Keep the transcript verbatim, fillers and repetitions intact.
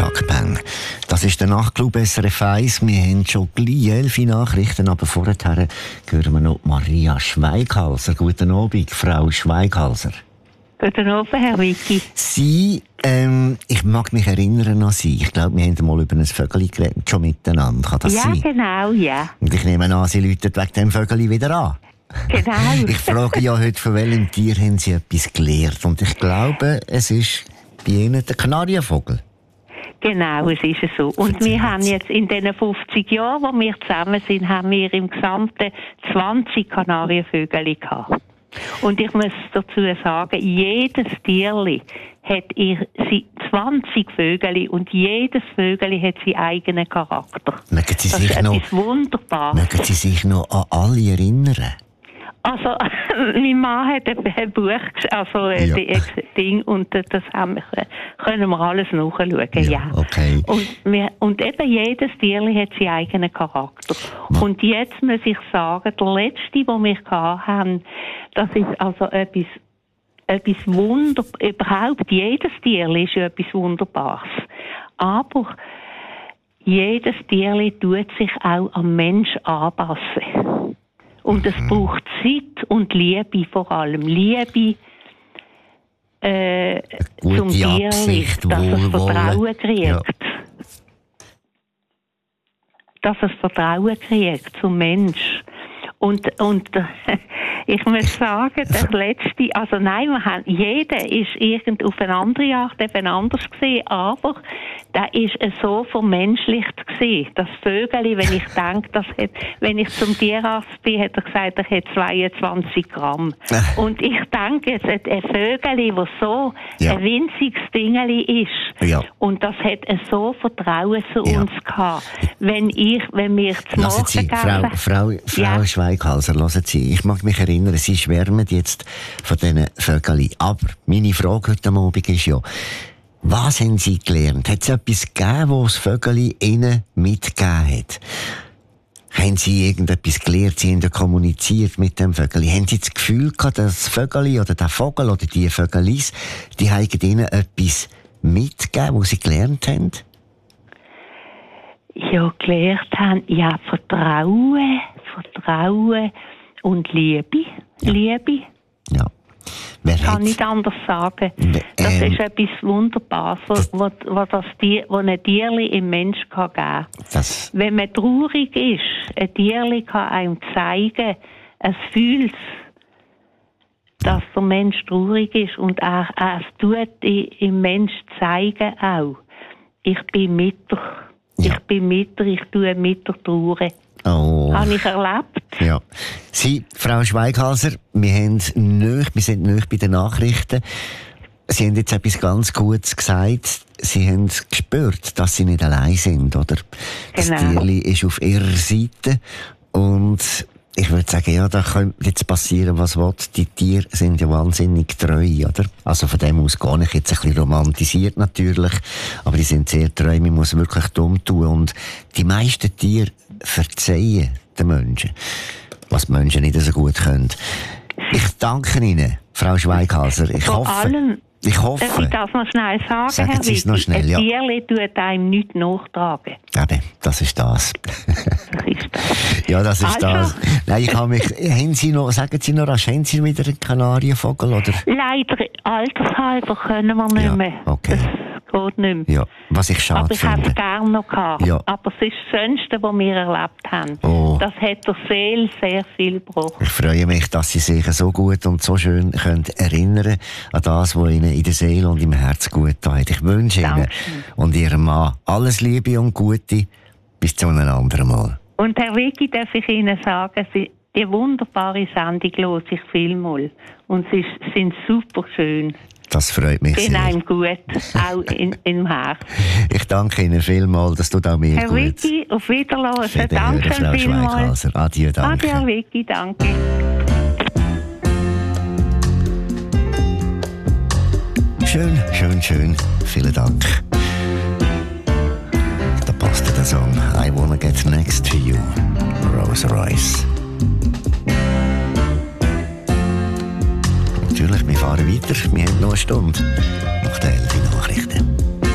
Tagbang. Das ist der Nachtclub S R F eins. Wir haben schon gleich elf Nachrichten, aber vorher hören wir noch Maria Schweighalser. Guten Abend, Frau Schweighalser. Guten Abend, Herr Vicky. Sie, ähm, ich mag mich erinnern an Sie. Ich glaube, wir haben mal über ein Vögel geredet, schon miteinander. Kann das ja, sein? Ja, genau, ja. Und ich nehme an, Sie läuten wegen dem Vögel wieder an. Genau. Ich frage ja heute, von welchem Tier haben Sie etwas gelernt? Und ich glaube, es ist bei Ihnen der Kanarienvogel. Genau, es ist so. Und Erzähl wir haben jetzt. jetzt in diesen fünfzig Jahren, wo wir zusammen sind, haben wir im Gesamten zwanzig Kanarienvögel gehabt. Und ich muss dazu sagen, jedes Tierli hat ihr zwanzig Vögel und jedes Vögel hat seinen eigenen Charakter. Mögen Sie das sich ist noch, etwas Wunderbares. mögen Sie sich noch an alle erinnern? Also, mein Mann hat ein Buch, also ein Ja. Ding, und das haben wir, können wir alles nachschauen, ja. Ja, okay. Und, wir, und eben jedes Tierli hat seinen eigenen Charakter. Was? Und jetzt muss ich sagen, der letzte, den wir hatten, das ist also etwas, etwas Wunder, überhaupt jedes Tierli ist ja etwas Wunderbares. Aber jedes Tierli tut sich auch am Mensch anpassen. Und es braucht Zeit und Liebe vor allem. Liebe äh, zum Tierli, Absicht, dass es Wohlwollen. Vertrauen kriegt. Ja. Dass es Vertrauen kriegt zum Mensch. Und, und ich muss sagen, der letzte, also nein, wir haben, jeder ist irgend auf eine andere Art eben anders gesehen, aber der ist so vermenschlicht gesehen. Das Vögeli, wenn ich denke, das hat, wenn ich zum Tierarzt bin, hat er gesagt, er hat zweiundzwanzig Gramm. Und ich denke, es hat ein Vögeli, das so Ja. ein winziges Dingeli ist. Ja. Und das hat so Vertrauen zu Ja. uns gehabt. Wenn ich, wenn wir zu Lassen Morgen Sie, Frau, gegessen- Frau, Frau Ja. Schweighalser, hören Sie, ich mag mich erinnern, Sie schwärmen jetzt von diesen Vögeln. Aber meine Frage heute Abend ist ja, was haben Sie gelernt? Hat es etwas gegeben, was das Vögel Ihnen mitgegeben hat? Haben Sie irgendetwas gelernt? Sie haben ja kommuniziert mit dem Vögel. Haben Sie das Gefühl gehabt, dass das Vögel oder der Vogel oder die Vögelis, die haben Ihnen etwas mitgegeben, was Sie gelernt haben? ja, gelernt haben, ja, Vertrauen, Vertrauen und Liebe. Ja. Liebe, Ja. Wer kann hat- nicht anders sagen. Ähm, Das ist etwas Wunderbares, was, was, was, das Tier, was ein Tierli im Mensch kann geben kann. das, Wenn man traurig ist, ein Tierli kann einem zeigen, es fühlt, dass der Mensch traurig ist und er, er es tut i- im Mensch zeigen auch. Ich bin mit dir. Ja. Ich bin mit dir, ich tue mit der Trauer. oh. Habe ich erlebt. Ja. Sie, Frau Schweighalser, wir, haben nöch, wir sind nöch bei den Nachrichten. Sie haben jetzt etwas ganz Gutes gesagt. Sie haben gespürt, dass Sie nicht allein sind, oder? Das Genau. Tierli ist auf Ihrer Seite. Und ich würde sagen, ja, da könnte jetzt passieren, was will. Die Tiere sind ja wahnsinnig treu, oder? Also von dem aus gar nicht jetzt ein bisschen romantisiert natürlich. Aber die sind sehr treu. Man muss wirklich dumm tun. Und die meisten Tiere verzeihen den Menschen, was die Menschen nicht so gut können. Ich danke Ihnen, Frau Schweighalser. Ich Vor hoffe, allem, ich darf hoffe, ich das noch schnell sagen, Sagen Herr Sie es noch Vicky? schnell, ja. Ein Tierli tut einem nichts nachtragen. eben, das ist das. Das ist das. Ja, das ist Also. das. Nein, ich habe mich, haben Sie noch, sagen Sie noch, rasch, haben Sie wieder einen Kanarienvogel, oder? Leider, altershalber können wir nicht Ja, mehr. okay. Das geht nicht mehr. Ja, was ich schade Aber ich hätte finde. es gerne noch gehabt. Ja. Aber es ist das Schönste, was wir erlebt haben. Oh. Das hat der Seele sehr viel gebracht. Ich freue mich, dass Sie sich so gut und so schön können erinnern an das, was Ihnen in der Seele und im Herz gut tut. Ich wünsche Ihnen Dankeschön. und Ihrem Mann alles Liebe und Gute. Bis zu einem anderen Mal. Und Herr Vicky, darf ich Ihnen sagen, Sie, die wunderbare Sendung lohnt sich vielmal. Und sie ist- sind super schön. Das freut mich Sind sehr. einem gut, auch in, im Herz. Ich danke Ihnen vielmals, das tut auch mir Herr gut. Vicky, auf Wiedersehen. Wiederhören, Danke Frau vielmals. Schweighalser. Adieu, danke. Adieu, Herr Vicky, danke. Schön, schön, schön. Vielen Dank. Da passt der Song I Wanna Get Next to You, Rolls Royce. Natürlich, wir fahren weiter. Wir haben noch eine Stunde nach der elf.